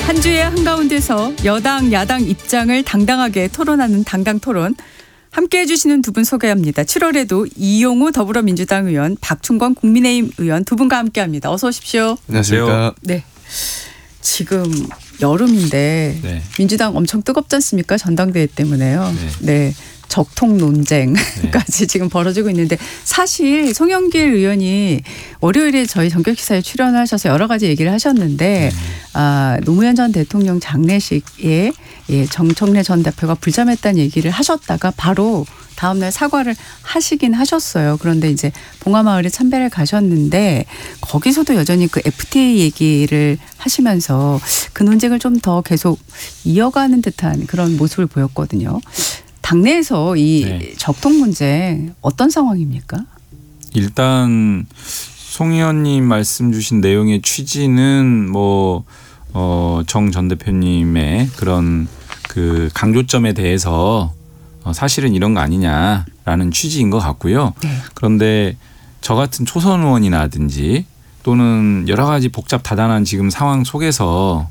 한 주의 한가운데서 여당, 야당 입장을 당당하게 토론하는 당당 토론. 함께해 주시는 두 분 소개합니다. 7월에도 이용우 더불어민주당 의원, 박충건 국민의힘 의원 두 분과 함께합니다. 어서 오십시오. 안녕하십니까. 네. 지금 여름인데 네. 민주당 엄청 뜨겁지 않습니까? 전당대회 때문에요. 네. 적통 논쟁까지 지금 벌어지고 있는데 사실 송영길 의원이 월요일에 저희 전격기사에 출연하셔서 여러 가지 얘기를 하셨는데 노무현 전 대통령 장례식에 정청래 전 대표가 불참했다는 얘기를 하셨다가 바로 다음날 사과를 하시긴 하셨어요. 그런데 이제 봉화마을에 참배를 가셨는데 거기서도 여전히 그 FTA 얘기를 하시면서 그 논쟁을 좀 더 계속 이어가는 듯한 그런 모습을 보였거든요. 당내에서 이 적통 문제 어떤 상황입니까? 일단 송 의원님 말씀 주신 내용의 취지는 정 전 대표님의 그런 그 강조점에 대해서 사실은 이런 거 아니냐라는 취지인 것 같고요. 네. 그런데 저 같은 초선 의원이라든지 또는 여러 가지 복잡 다단한 지금 상황 속에서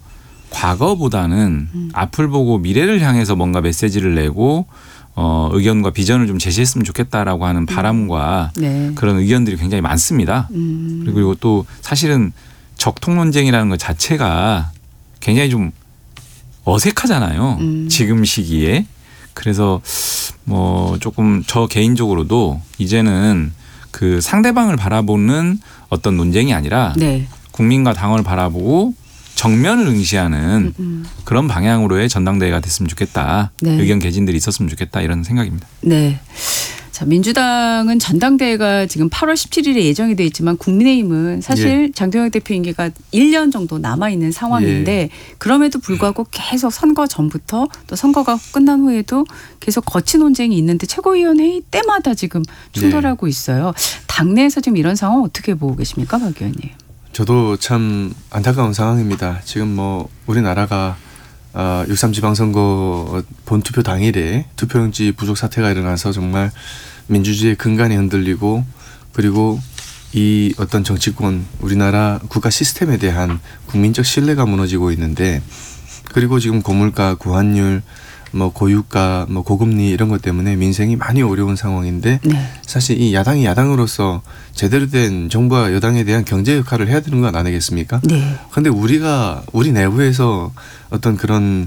과거보다는 앞을 보고 미래를 향해서 뭔가 메시지를 내고 의견과 비전을 좀 제시했으면 좋겠다라고 하는 바람과 그런 의견들이 굉장히 많습니다. 그리고 또 사실은 적통 논쟁이라는 것 자체가 굉장히 좀 어색하잖아요. 지금 시기에. 그래서 조금 저 개인적으로도 이제는 그 상대방을 바라보는 어떤 논쟁이 아니라 국민과 당을 바라보고 정면을 응시하는 그런 방향으로의 전당대회가 됐으면 좋겠다. 의견 개진들이 있었으면 좋겠다. 이런 생각입니다. 네. 자, 민주당은 전당대회가 지금 8월 17일에 예정이 돼 있지만 국민의힘은 사실 장동영 대표 임기가 1년 정도 남아있는 상황인데 그럼에도 불구하고 계속 선거 전부터 또 선거가 끝난 후에도 계속 거친 논쟁이 있는데 최고위원 회의 때마다 지금 충돌하고 있어요. 당내에서 지금 이런 상황 어떻게 보고 계십니까, 박 의원님? 저도 참 안타까운 상황입니다. 지금 우리나라가 6.3 지방선거 본투표 당일에 투표용지 부족 사태가 일어나서 정말 민주주의의 근간이 흔들리고 그리고 이 어떤 정치권 우리나라 국가 시스템에 대한 국민적 신뢰가 무너지고 있는데 그리고 지금 고물가, 고환율, 고유가, 고금리 이런 것 때문에 민생이 많이 어려운 상황인데 사실 이 야당이 야당으로서 제대로 된 정부와 여당에 대한 경제 역할을 해야 되는 건 아니겠습니까? 그런데 우리 내부에서 어떤 그런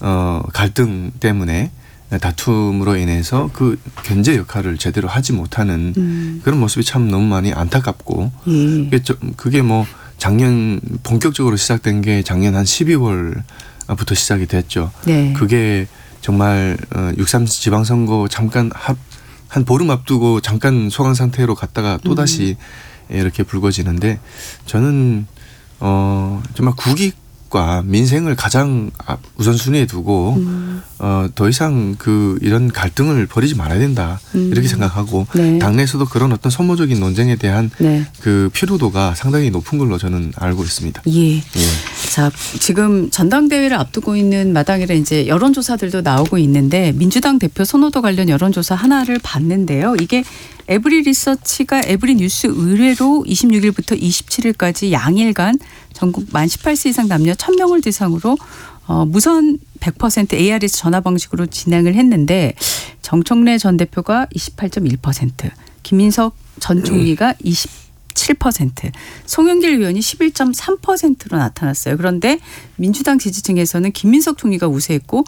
갈등 때문에 다툼으로 인해서 그 견제 역할을 제대로 하지 못하는 그런 모습이 참 너무 많이 안타깝고 그게 작년 본격적으로 시작된 게 작년 한 12월부터 시작이 됐죠. 그게 정말 6.3 지방선거 잠깐 한 보름 앞두고 잠깐 소강 상태로 갔다가 또다시 이렇게 불거지는데 저는 정말 국익과 민생을 가장 우선순위에 두고 더 이상 이런 갈등을 벌이지 말아야 된다 이렇게 생각하고 당내에서도 그런 어떤 소모적인 논쟁에 대한 그 필요도가 상당히 높은 걸로 저는 알고 있습니다. 자, 지금 전당대회를 앞두고 있는 마당이라 이제 여론조사들도 나오고 있는데 민주당 대표 선호도 관련 여론조사 하나를 봤는데요. 이게 에브리 리서치가 에브리 뉴스 의뢰로 26일부터 27일까지 양일간 전국 만 18세 이상 남녀 1,000명을 대상으로 무선 100% ARS 전화 방식으로 진행을 했는데 정청래 전 대표가 28.1%, 김민석 전 총리가 27%, 송영길 의원이 11.3%로 나타났어요. 그런데 민주당 지지층에서는 김민석 총리가 우세했고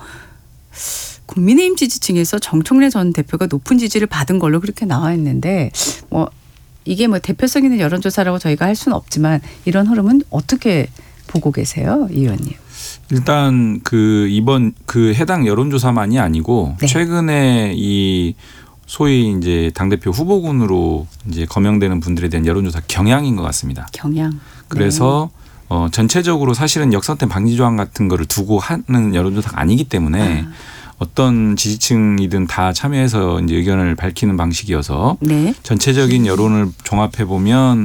국민의힘 지지층에서 정청래 전 대표가 높은 지지를 받은 걸로 그렇게 나와 있는데 이게 대표성 있는 여론조사라고 저희가 할 수는 없지만 이런 흐름은 어떻게 보고 계세요, 이 의원님? 일단 이번 해당 여론조사만이 아니고 최근에 이 소위 이제 당대표 후보군으로 이제 거명되는 분들에 대한 여론조사 경향인 것 같습니다. 경향. 그래서 전체적으로 사실은 역선택 방지 조항 같은 거를 두고 하는 여론조사가 아니기 때문에 어떤 지지층이든 다 참여해서 이제 의견을 밝히는 방식이어서 전체적인 여론을 종합해 보면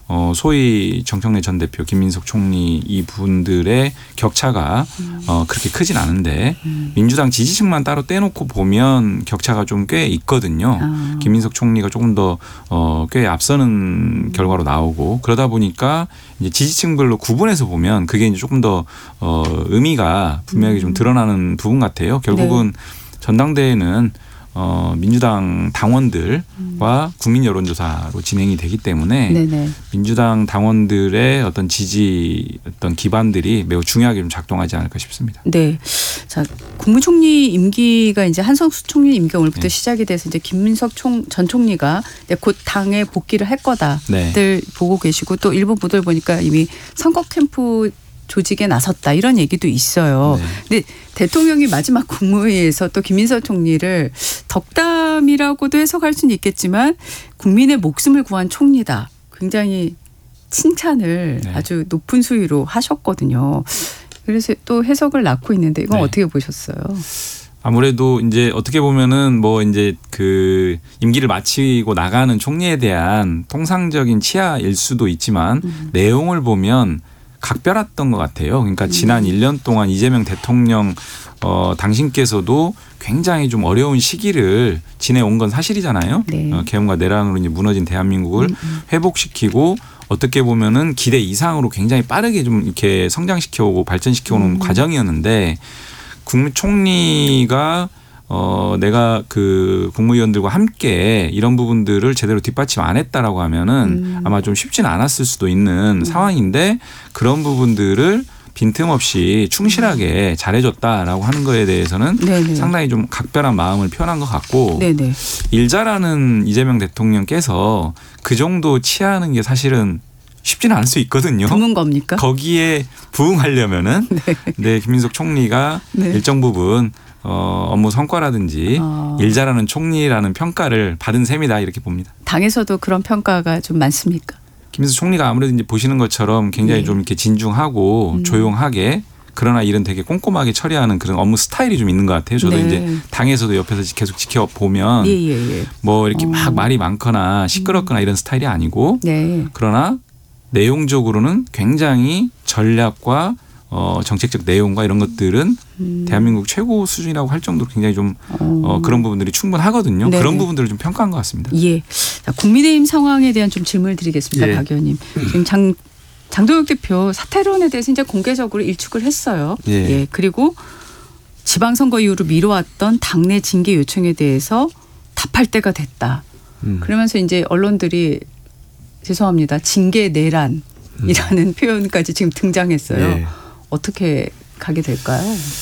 소위 정청래 전 대표, 김민석 총리 이분들의 격차가 그렇게 크진 않은데 민주당 지지층만 따로 떼놓고 보면 격차가 좀 꽤 있거든요. 김민석 총리가 조금 더 꽤 앞서는 결과로 나오고 그러다 보니까 이제 지지층별로 구분해서 보면 그게 이제 조금 더 의미가 분명히 좀 드러나는 부분 같아요. 결국은 전당대회는 민주당 당원들과 국민 여론조사로 진행이 되기 때문에 네네. 민주당 당원들의 어떤 지지 어떤 기반들이 매우 중요하게 좀 작동하지 않을까 싶습니다. 네. 자, 국무총리 임기가 이제 한성수 총리 임기가 오늘부터 시작이 돼서 이제 김민석 전 총리가 곧 당에 복귀를 할 거다들 보고 계시고 또 일부 보도를 보니까 이미 선거 캠프 조직에 나섰다 이런 얘기도 있어요. 근데 대통령이 마지막 국무회의에서 또 김민석 총리를 덕담이라고도 해석할 수는 있겠지만 국민의 목숨을 구한 총리다. 굉장히 칭찬을 아주 높은 수위로 하셨거든요. 그래서 또 해석을 낳고 있는데 이건 어떻게 보셨어요? 아무래도 이제 어떻게 보면은 뭐 이제 그 임기를 마치고 나가는 총리에 대한 통상적인 치하일 수도 있지만 내용을 보면 각별했던 것 같아요. 그러니까 지난 1년 동안 이재명 대통령 당신께서도 굉장히 좀 어려운 시기를 지내온 건 사실이잖아요. 계엄과 내란으로 이제 무너진 대한민국을 회복시키고 어떻게 보면은 기대 이상으로 굉장히 빠르게 좀 이렇게 성장시켜오고 발전시켜오는 과정이었는데 국무총리가 내가 그 국무위원들과 함께 이런 부분들을 제대로 뒷받침 안 했다라고 하면은 아마 좀 쉽지는 않았을 수도 있는 상황인데 그런 부분들을 빈틈없이 충실하게 잘해줬다라고 하는 거에 대해서는 상당히 좀 각별한 마음을 표현한 것 같고 일 잘하는 이재명 대통령께서 그 정도 치하하는 게 사실은 쉽지는 않을 수 있거든요. 드문 겁니까? 거기에 부응하려면은 김민석 총리가 일정 부분 업무 성과라든지 일 잘하는 총리라는 평가를 받은 셈이다 이렇게 봅니다. 당에서도 그런 평가가 좀 많습니까? 김민석 총리가 아무래도 이제 보시는 것처럼 굉장히 좀 이렇게 진중하고 조용하게 그러나 일은 되게 꼼꼼하게 처리하는 그런 업무 스타일이 좀 있는 것 같아요. 저도 이제 당에서도 옆에서 계속 지켜보면 뭐 이렇게 막 말이 많거나 시끄럽거나 이런 스타일이 아니고 그러나 내용적으로는 굉장히 전략과 정책적 내용과 이런 것들은 대한민국 최고 수준이라고 할 정도로 굉장히 좀 그런 부분들이 충분하거든요. 그런 부분들을 좀 평가한 것 같습니다. 예. 자, 국민의힘 상황에 대한 좀 질문을 드리겠습니다. 박 의원님. 지금 장동혁 대표 사퇴론에 대해서 이제 공개적으로 일축을 했어요. 그리고 지방선거 이후로 미뤄왔던 당내 징계 요청에 대해서 답할 때가 됐다. 그러면서 이제 언론들이 죄송합니다. 징계 내란이라는 표현까지 지금 등장했어요. 어떻게 가게 될까요?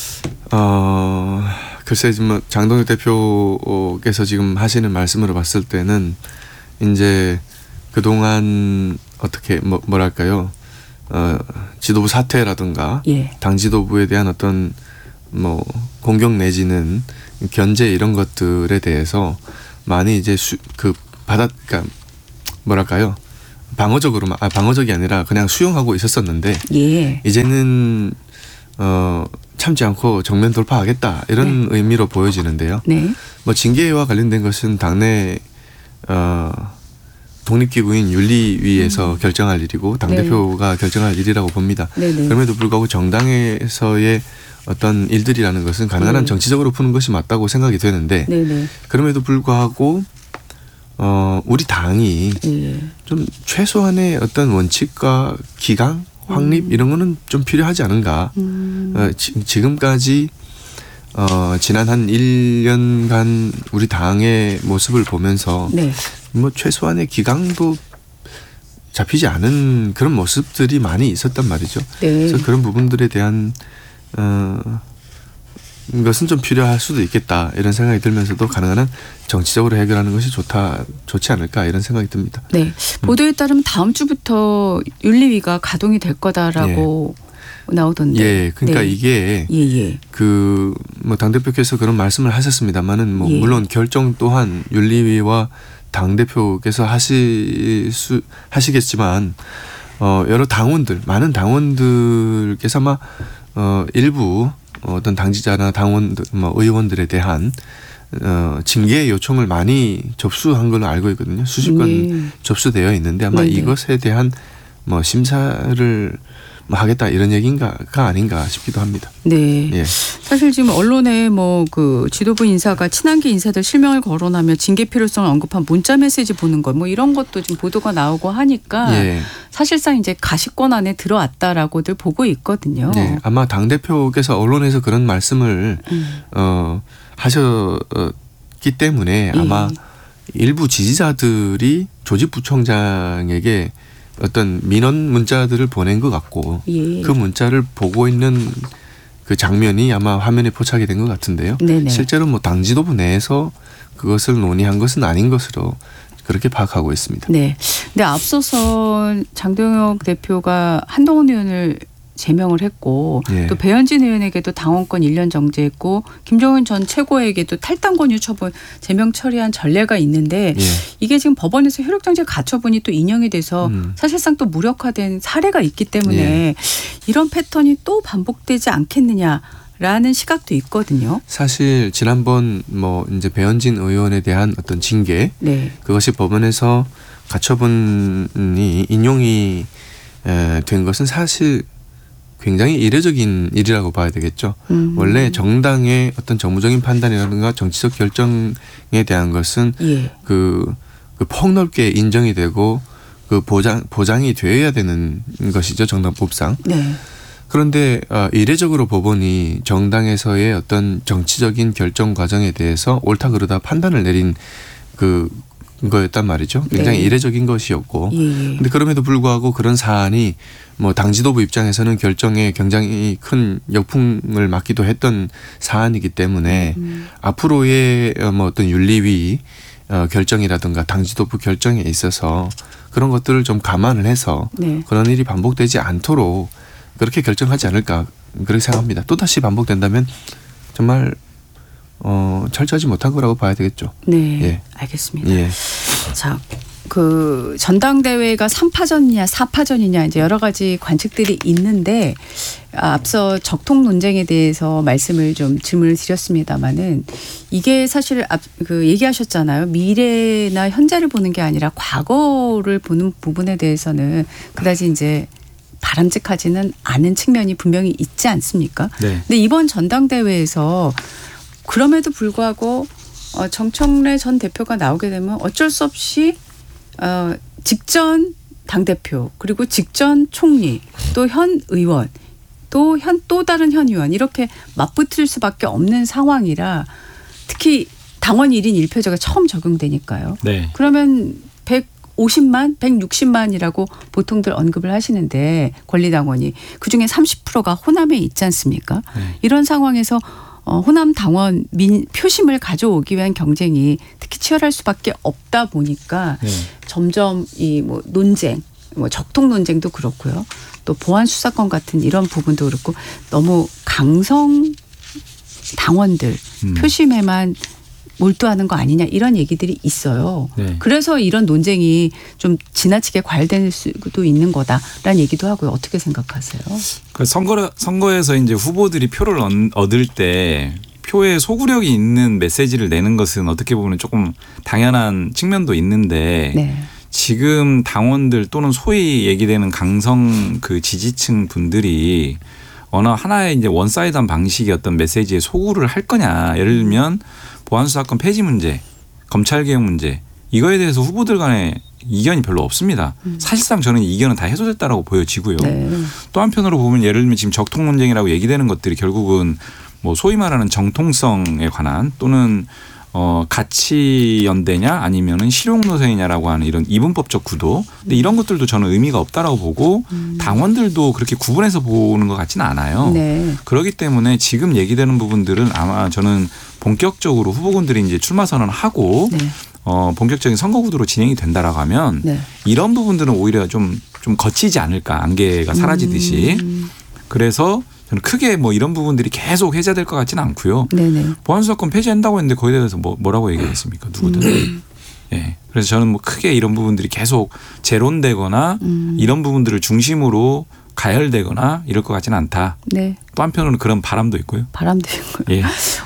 글쎄 지금 장동혁 대표께서 지금 하시는 말씀으로 봤을 때는 이제 그동안 어떻게 뭐랄까요? 지도부 사퇴라든가 당 지도부에 대한 어떤 뭐 공격 내지는 견제 이런 것들에 대해서 많이 이제 그러니까 뭐랄까요? 방어적이 아니라 그냥 수용하고 있었었는데 이제는 참지 않고 정면 돌파하겠다 이런 의미로 보여지는데요. 뭐 징계와 관련된 것은 당내 독립기구인 윤리위에서 결정할 일이고 당대표가 결정할 일이라고 봅니다. 그럼에도 불구하고 정당에서의 어떤 일들이라는 것은 가능한 한 정치적으로 푸는 것이 맞다고 생각이 되는데 그럼에도 불구하고 우리 당이 좀 최소한의 어떤 원칙과 기강, 확립 이런 거는 좀 필요하지 않은가. 지금까지 지난 한 1년간 우리 당의 모습을 보면서 뭐 최소한의 기강도 잡히지 않은 그런 모습들이 많이 있었단 말이죠. 그래서 그런 부분들에 대한 것은 좀 필요할 수도 있겠다 이런 생각이 들면서도 가능한 한 정치적으로 해결하는 것이 좋지 않을까 이런 생각이 듭니다. 보도에 따르면 다음 주부터 윤리위가 가동이 될 거다라고 나오던데. 그러니까 이게 그 뭐 당대표께서 그런 말씀을 하셨습니다만은 뭐 물론 결정 또한 윤리위와 당대표께서 하시겠지만 여러 당원들 많은 당원들께서 아마 일부 어떤 당지자나 당원들, 뭐 의원들에 대한 징계 요청을 많이 접수한 걸로 알고 있거든요. 수십 건 접수되어 있는데 아마 네네. 이것에 대한 뭐 심사를 뭐 하겠다 이런 얘기인가가 아닌가 싶기도 합니다. 네. 예. 사실 지금 언론에 뭐 그 지도부 인사가 친한계 인사들 실명을 거론하며 징계 필요성을 언급한 문자 메시지 보는 것 뭐 이런 것도 지금 보도가 나오고 하니까 예. 사실상 이제 가시권 안에 들어왔다라고들 보고 있거든요. 네, 아마 당 대표께서 언론에서 그런 말씀을 하셨기 때문에 아마 일부 지지자들이 조직 부총장에게 어떤 민원 문자들을 보낸 것 같고 예. 그 문자를 보고 있는 그 장면이 아마 화면에 포착이 된 것 같은데요. 네네. 실제로 뭐 당 지도부 내에서 그것을 논의한 것은 아닌 것으로 그렇게 파악하고 있습니다. 네. 근데 앞서서 장동혁 대표가 한동훈 의원을 제명을 했고 예. 또 배현진 의원에게도 당원권 1년 정지했고 김종인 전 최고에게도 탈당 권유 처분 제명 처리한 전례가 있는데 예. 이게 지금 법원에서 효력정지 가처분이 또 인용이 돼서 사실상 또 무력화된 사례가 있기 때문에 예. 이런 패턴이 또 반복되지 않겠느냐라는 시각도 있거든요. 사실 지난번 뭐 이제 배현진 의원에 대한 어떤 징계 네. 그것이 법원에서 가처분이 인용이 된 것은 사실 굉장히 이례적인 일이라고 봐야 되겠죠. 원래 정당의 어떤 정무적인 판단이라든가 정치적 결정에 대한 것은 예. 그 폭넓게 인정이 되고 그 보장이 되어야 되는 것이죠. 정당법상. 네. 그런데 이례적으로 법원이 정당에서의 어떤 정치적인 결정 과정에 대해서 옳다 그르다 판단을 내린 거였단 말이죠. 굉장히 네. 이례적인 것이었고. 예. 근데 그럼에도 불구하고 그런 사안이 뭐 당 지도부 입장에서는 결정에 굉장히 큰 역풍을 맞기도 했던 사안이기 때문에 앞으로의 뭐 어떤 윤리위 결정이라든가 당 지도부 결정에 있어서 그런 것들을 좀 감안을 해서 네. 그런 일이 반복되지 않도록 그렇게 결정하지 않을까 그렇게 생각합니다. 또다시 반복된다면 정말 철저하지 못한 거라고 봐야 되겠죠. 네. 예. 알겠습니다. 예. 자, 그 전당대회가 3파전이냐 4파전이냐 이제 여러 가지 관측들이 있는데 앞서 적통 논쟁에 대해서 말씀을 좀 질문을 드렸습니다마는 이게 사실 그 얘기하셨잖아요. 미래나 현재를 보는 게 아니라 과거를 보는 부분에 대해서는 그다지 이제 바람직하지는 않은 측면이 분명히 있지 않습니까? 네. 근데 이번 전당대회에서 그럼에도 불구하고 정청래 전 대표가 나오게 되면 어쩔 수 없이 직전 당대표 그리고 직전 총리 또 현 의원 또 다른 현 의원 이렇게 맞붙을 수밖에 없는 상황이라 특히 당원 1인 1표제가 처음 적용되니까요. 네. 그러면 150만, 160만이라고 보통들 언급을 하시는데 권리당원이 그중에 30%가 호남에 있지 않습니까? 네. 이런 상황에서 호남 당원 표심을 가져오기 위한 경쟁이 특히 치열할 수밖에 없다 보니까 네. 점점 이 뭐 논쟁, 뭐 적통 논쟁도 그렇고요. 또 보안 수사권 같은 이런 부분도 그렇고 너무 강성 당원들 표심에만 몰두하는 거 아니냐 이런 얘기들이 있어요. 네. 그래서 이런 논쟁이 좀 지나치게 과열될 수도 있는 거다라는 얘기도 하고요. 어떻게 생각하세요? 그 선거에서 이제 후보들이 표를 얻을 때 표에 소구력이 있는 메시지를 내는 것은 어떻게 보면 조금 당연한 측면도 있는데 네. 지금 당원들 또는 소위 얘기되는 강성 그 지지층 분들이 어느 하나의 이제 원사이드한 방식의 어떤 메시지에 소구를 할 거냐. 예를 들면 보안수사권 폐지 문제, 검찰개혁 문제 이거에 대해서 후보들 간에 이견이 별로 없습니다. 사실상 저는 이 이견은 다 해소됐다라고 보여지고요. 네. 또 한편으로 보면 예를 들면 지금 적통 논쟁이라고 얘기되는 것들이 결국은 뭐 소위 말하는 정통성에 관한 또는 가치 연대냐 아니면은 실용 노선이냐라고 하는 이런 이분법적 구도. 근데 이런 것들도 저는 의미가 없다라고 보고 당원들도 그렇게 구분해서 보는 것 같지는 않아요. 네. 그렇기 때문에 지금 얘기되는 부분들은 아마 저는 본격적으로 후보군들이 이제 출마 선언하고 네. 본격적인 선거 구도로 진행이 된다라고 하면 네. 이런 부분들은 오히려 좀 거치지 않을까 안개가 사라지듯이. 그래서 저는 크게 뭐 이런 부분들이 계속 해제될 것 같지는 않고요. 네네. 보안수사권 폐지한다고 했는데 거기에 대해서 뭐라고 얘기했습니까? 누구든. 예. 그래서 저는 뭐 크게 이런 부분들이 계속 재론되거나 이런 부분들을 중심으로 가열되거나 이럴 것 같지는 않다. 네. 또 한편으로는 그런 바람도 있고요. 바람도 있고요. 예.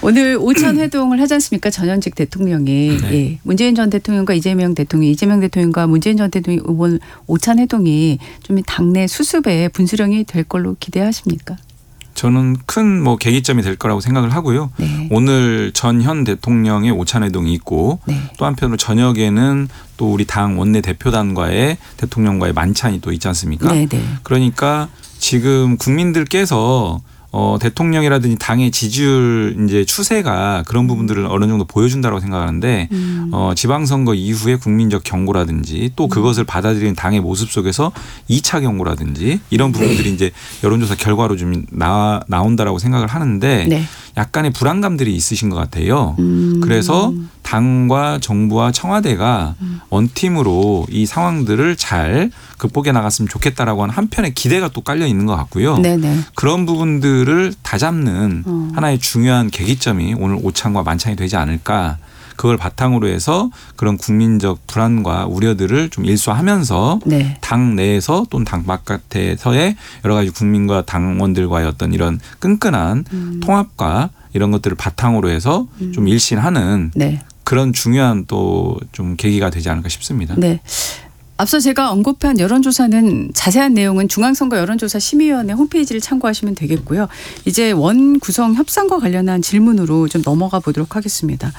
오늘 오찬 회동을 하지 않습니까? 전현직 대통령이 네. 예. 문재인 전 대통령과 이재명 대통령과 문재인 전 대통령이 이번 오찬 회동이 좀 당내 수습에 분수령이 될 걸로 기대하십니까? 저는 큰 뭐 계기점이 될 거라고 생각을 하고요. 네. 오늘 전현 대통령의 오찬회동이 있고 네. 또 한편으로 저녁에는 또 우리 당 원내 대표단과의 대통령과의 만찬이 또 있지 않습니까? 네, 네. 그러니까 지금 국민들께서 대통령이라든지 당의 지지율 이제 추세가 그런 부분들을 어느 정도 보여준다고 생각하는데 지방선거 이후에 국민적 경고라든지 또 그것을 받아들이는 당의 모습 속에서 2차 경고라든지 이런 부분들이 이제 여론조사 결과로 좀 나온다라고 생각을 하는데 네. 약간의 불안감들이 있으신 것 같아요. 그래서 당과 정부와 청와대가 원팀으로 이 상황들을 잘 극복해 나갔으면 좋겠다라고 하는 한편의 기대가 또 깔려 있는 것 같고요. 네네. 그런 부분들을 다잡는 하나의 중요한 계기점이 오늘 오찬과 만찬이 되지 않을까. 그걸 바탕으로 해서 그런 국민적 불안과 우려들을 좀 일소하면서 네. 당 내에서 또는 당 바깥에서의 여러 가지 국민과 당원들과의 어떤 이런 끈끈한 통합과 이런 것들을 바탕으로 해서 좀 일신하는 네. 그런 중요한 또 좀 계기가 되지 않을까 싶습니다. 네. 앞서 제가 언급한 여론조사는 자세한 내용은 중앙선거 여론조사 심의위원회 홈페이지를 참고하시면 되겠고요. 이제 원 구성 협상과 관련한 질문으로 좀 넘어가 보도록 하겠습니다.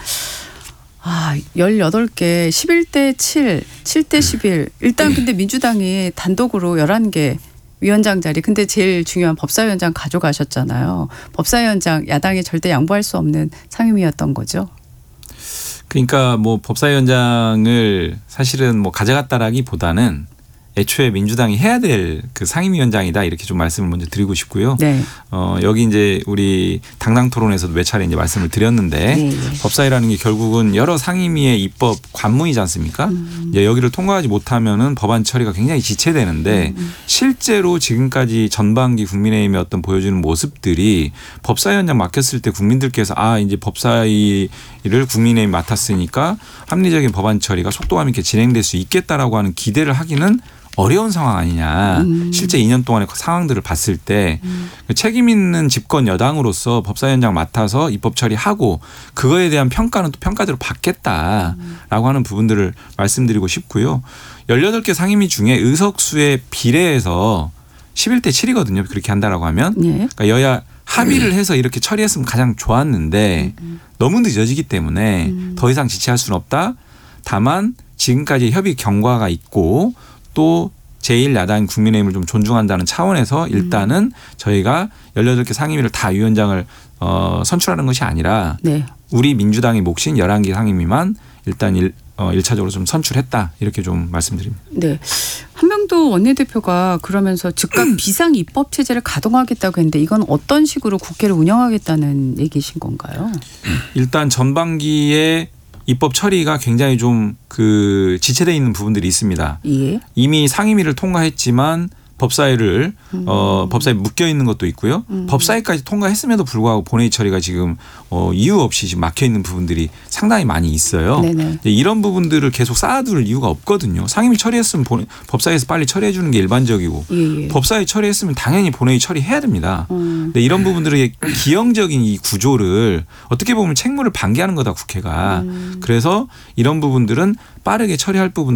18개, 11대 7, 7대 11. 일단 근데 민주당이 단독으로 11개 위원장 자리. 근데 제일 중요한 법사위원장 가져가셨잖아요. 법사위원장 야당이 절대 양보할 수 없는 상임위였던 거죠. 그러니까 뭐 법사위원장을 사실은 뭐 가져갔다라기보다는 애초에 민주당이 해야 될 그 상임위원장이다 이렇게 좀 말씀을 먼저 드리고 싶고요. 네. 여기 이제 우리 당당 토론에서도 몇 차례 이제 말씀을 드렸는데 네. 법사위라는 게 결국은 여러 상임위의 입법 관문이지 않습니까? 이제 여기를 통과하지 못하면은 법안 처리가 굉장히 지체되는데 실제로 지금까지 전반기 국민의힘의 어떤 보여주는 모습들이 법사위원장 맡겼을 때 국민들께서 이제 법사위를 국민의힘이 맡았으니까 합리적인 법안 처리가 속도감 있게 진행될 수 있겠다라고 하는 기대를 하기는 어려운 상황 아니냐. 실제 2년 동안의 상황들을 봤을 때 책임 있는 집권 여당으로서 법사위원장 맡아서 입법 처리하고 그거에 대한 평가는 또 평가대로 받겠다라고 하는 부분들을 말씀드리고 싶고요. 18개 상임위 중에 의석수에 비례해서 11대 7이거든요. 그렇게 한다라고 하면. 네. 그러니까 여야 합의를 해서 이렇게 처리했으면 가장 좋았는데 너무 늦어지기 때문에 더 이상 지체할 수는 없다. 다만 지금까지 협의 경과가 있고 또 제1야당 국민의힘을 좀 존중한다는 차원에서 일단은 저희가 18개 상임위를 다 위원장을 선출하는 것이 아니라 네. 우리 민주당의 몫인 11개 상임위만 일단 1차적으로 좀 선출했다 이렇게 좀 말씀드립니다. 네. 한명도 원내대표가 그러면서 즉각 비상 입법 체제를 가동하겠다고 했는데 이건 어떤 식으로 국회를 운영하겠다는 얘기신 건가요? 일단 전반기에 입법 처리가 굉장히 좀 지체되어 있는 부분들이 있습니다. 예. 이미 상임위를 통과했지만 법사위를 법사위 묶여 있는 것도 있고요. 법사위까지 통과했음에도 불구하고 본회의 처리가 지금 이유 없이 지금 막혀 있는 부분들이 상당히 많이 있어요. 네네. 이런 부분들을 계속 쌓아둘 이유가 없거든요. 상임위 처리했으면 법사위에서 빨리 처리해 주는 게 일반적이고 예. 법사위 처리했으면 당연히 본회의 처리해야 됩니다. 근데 이런 부분들의 기형적인 이 구조를 어떻게 보면 책무를 방기하는 거다 국회가. 그래서 이런 부분들은 빠르게 처리할 부분